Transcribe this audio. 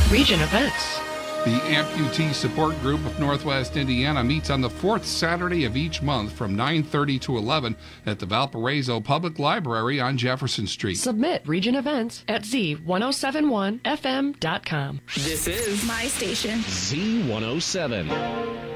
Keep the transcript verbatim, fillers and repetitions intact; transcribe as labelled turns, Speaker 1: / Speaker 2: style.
Speaker 1: Region Events.
Speaker 2: The Amputee Support Group of Northwest Indiana meets on the fourth Saturday of each month from nine thirty to eleven at the Valparaiso Public Library on Jefferson Street.
Speaker 1: Submit Region Events at z ten seventy-one f m dot com.
Speaker 3: This is
Speaker 4: My station.
Speaker 5: Z one oh seven.